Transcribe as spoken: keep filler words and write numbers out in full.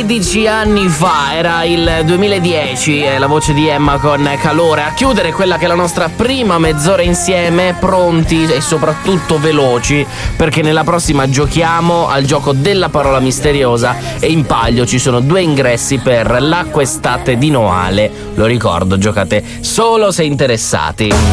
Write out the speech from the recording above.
tredici anni fa, era il duemiladieci, è la voce di Emma con Calore a chiudere quella che è la nostra prima mezz'ora insieme, pronti e soprattutto veloci, perché nella prossima giochiamo al gioco della parola misteriosa e in palio ci sono due ingressi per l'acqua estate di Noale. Lo ricordo, giocate solo se interessati.